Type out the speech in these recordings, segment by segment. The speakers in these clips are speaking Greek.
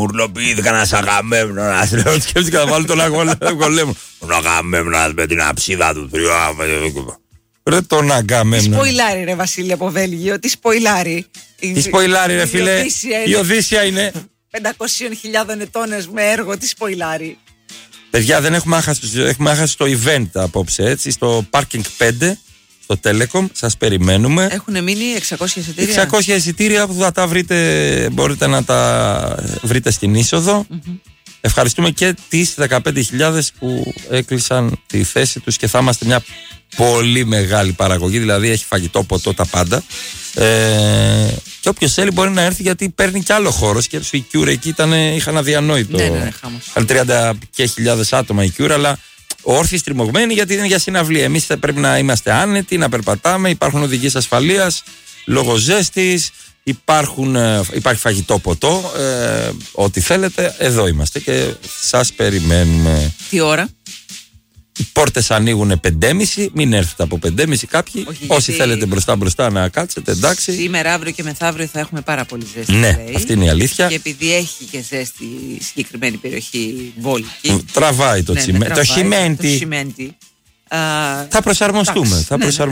Μουρλοποιήθηκα ένας Αγαμέμνονας. Λέω, σκέφτηκα να βάλω τον Αγαμέμνονα. Τον Αγαμέμνονας με την αψίδα του. Ρε τον Αγαμέμνονα. Τι σποϊλάρι ρε Βασίλη από Βέλγιο, τι σποϊλάρι. Τι σποϊλάρι ρε φίλε, η Οδύσσια είναι 500.000 ετώνες με έργο, τι σποϊλάρι. Παιδιά, δεν έχουμε άχασει το event απόψε, έτσι, στο Parking 5, στο Telecom, σας περιμένουμε. Έχουν μείνει 600 εισιτήρια. 600 εισιτήρια που θα τα βρείτε, μπορείτε να τα βρείτε στην είσοδο. Ευχαριστούμε και τις 15.000 που έκλεισαν τη θέση τους και θα είμαστε μια πολύ μεγάλη παραγωγή, δηλαδή έχει φαγητό, ποτό, τα πάντα. Και όποιος θέλει μπορεί να έρθει γιατί παίρνει κι άλλο χώρο. Και η Cure εκεί είχαν αδιανόητο. Ναι, είχαν 30.000 άτομα η Cure, αλλά όρθιοι στριμωγμένοι γιατί είναι για συναυλία. Εμείς θα πρέπει να είμαστε άνετοι, να περπατάμε. Υπάρχουν οδηγίες ασφαλείας, λόγω ζέστης. Υπάρχει φαγητό, ποτό. Ό,τι θέλετε, εδώ είμαστε και σας περιμένουμε. Τι ώρα? Οι πόρτες ανοίγουν 5.30, μην έρθετε από 5.30 κάποιοι. Όχι, όσοι θέλετε μπροστά να κάτσετε, εντάξει. Σήμερα, αύριο και μεθαύριο θα έχουμε πάρα πολύ ζέστη. Ναι, λέει. αυτή είναι η αλήθεια. Και επειδή έχει και ζέστη η συγκεκριμένη περιοχή βόλικη. Τραβάει το τσιμέντι. Το χιμέντι. Θα προσαρμοστούμε.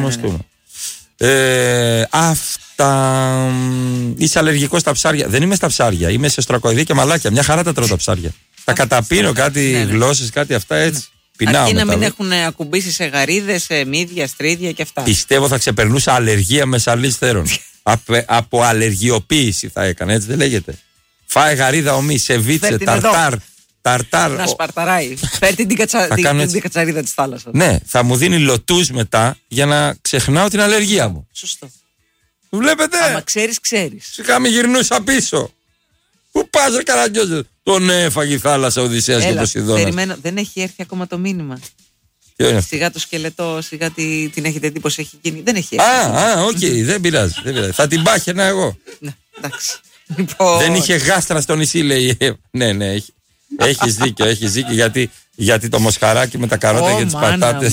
Αυτά. Είσαι αλλεργικός στα ψάρια? Δεν είμαι στα ψάρια. Είμαι σε στρακοειδή και μαλάκια. Μια χαρά τα τρώω τα ψάρια. Τα καταπίνω κάτι γλώσσες, κάτι αυτά έτσι. Αρκεί να μην έχουν ακουμπήσει σε γαρίδες, σε μύδια, στρίδια και αυτά. Πιστεύω θα ξεπερνούσα αλλεργία μεσαλής θέρων. από αλλεργιοποίηση θα έκανε, έτσι δεν λέγεται. Φάε γαρίδα ομή, σεβίτσε, ταρτάρ. Να σπαρταράει. Φέρει την κατσαρίδα της θάλασσας. Ναι, θα μου δίνει λοτούς μετά για να ξεχνάω την αλλεργία μου. Σωστό. Βλέπετε. Άμα ξέρεις. Σιγά μη γυρνούσα πίσω. Πού πας ρε Καραγκιόζε? Τον έφαγε η θάλασσα Οδυσσέας και Ποσειδώνας. Περιμένω, δεν έχει έρθει ακόμα το μήνυμα. Σιγά το σκελετό, σιγά την έχετε εντύπωση έχει γίνει. Δεν έχει έρθει. Οκ, δεν πειράζει. Θα την πάχαινα εγώ. Ναι, εντάξει. Λοιπόν... Δεν είχε γάστρα στο νησί, λέει. Ναι, έχει. Έχεις δίκιο, γιατί το μοσχαράκι με τα καρότα και τις πατάτες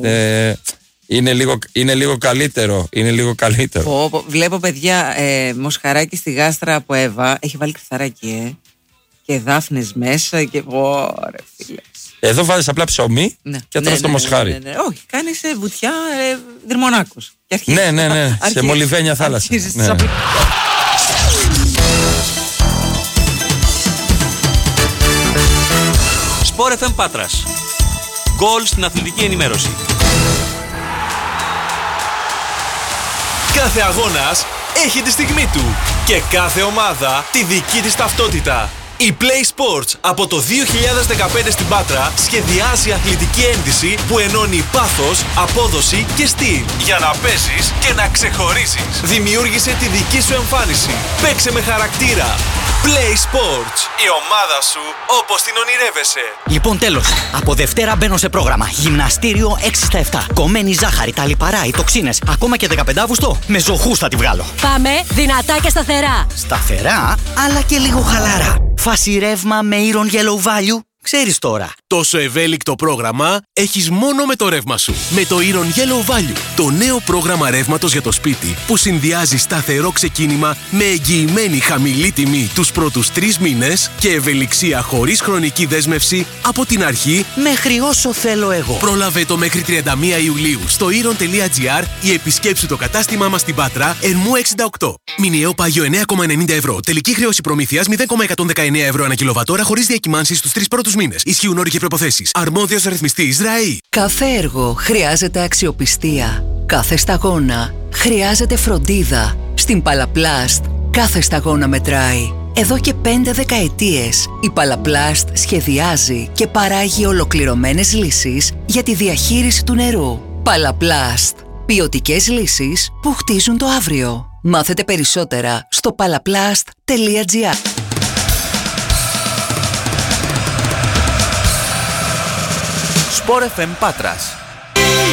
είναι λίγο καλύτερο. Βλέπω παιδιά μοσχαράκι στη γάστρα από Εύα. Έχει βάλει κρυθαράκι και δάφνες μέσα και ωραία φίλε. Εδώ βάζεις απλά ψωμί και τρως το μοσχάρι. Ναι. Όχι, κάνεις βουτιά Δρυμονάκος. Ναι, σε μολυβένια θάλασσα. Sport FM Πάτρας. Γκολ στην αθλητική ενημέρωση. Κάθε αγώνας έχει τη στιγμή του και κάθε ομάδα τη δική της ταυτότητα. Η Play Sports από το 2015 στην Πάτρα σχεδιάζει αθλητική ένδυση που ενώνει πάθος, απόδοση και στυλ για να παίζεις και να ξεχωρίζεις. Δημιούργησε τη δική σου εμφάνιση. Παίξε με χαρακτήρα. Play Sports. Η ομάδα σου όπως την ονειρεύεσαι. Λοιπόν, τέλος. Από Δευτέρα μπαίνω σε πρόγραμμα. Γυμναστήριο 6/7. Κομμένη ζάχαρη, τα λιπαρά, οι τοξίνες. Ακόμα και 15 Αυγούστου. Με ζωχούς θα τη βγάλω. Πάμε δυνατά και σταθερά. Σταθερά, αλλά και λίγο χαλάρα. Φάση ρεύμα με Iron Yellow Value. Ξέρεις τώρα. Τόσο ευέλικτο πρόγραμμα έχεις μόνο με το ρεύμα σου. Με το Iron Yellow Value, το νέο πρόγραμμα ρεύματος για το σπίτι που συνδυάζει σταθερό ξεκίνημα με εγγυημένη χαμηλή τιμή τους πρώτους 3 μήνες και ευελιξία χωρίς χρονική δέσμευση από την αρχή μέχρι όσο θέλω εγώ. Πρόλαβε το μέχρι 31 Ιουλίου στο iron.gr ή επισκέψου το κατάστημά μας στην Πάτρα Ερμού 68. Μηνιαίο πάγιο 9,90 ευρώ. Τελική χρέωση προμήθειας 0,119 ευρώ ανά κιλοβατόρα χωρίς διακυμάνσεις στους 3 πρώτους μήνες. Ισχύουν όροι και προϋποθέσεις. Αρμόδιος ρυθμιστής ΡΑΗ. Κάθε έργο χρειάζεται αξιοπιστία. Κάθε σταγόνα χρειάζεται φροντίδα. Στην Παλαπλάστ κάθε σταγόνα μετράει. Εδώ και 5 δεκαετίες η Παλαπλάστ σχεδιάζει και παράγει ολοκληρωμένες λύσεις για τη διαχείριση του νερού. Παλαπλάστ. Ποιοτικές λύσεις που χτίζουν το αύριο. Μάθετε περισσότερα στο palaplast.gr. Sport FM Πάτρας.